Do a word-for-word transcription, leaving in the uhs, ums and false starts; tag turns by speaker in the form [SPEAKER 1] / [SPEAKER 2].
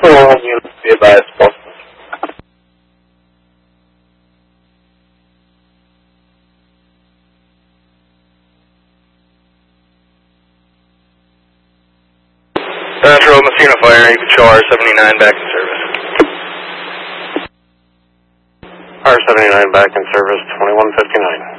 [SPEAKER 1] one unit, be advised, Boston.
[SPEAKER 2] Central Messina Fire, you can show R seventy-nine back in service.
[SPEAKER 3] R seventy-nine back in service, twenty-one fifty-nine.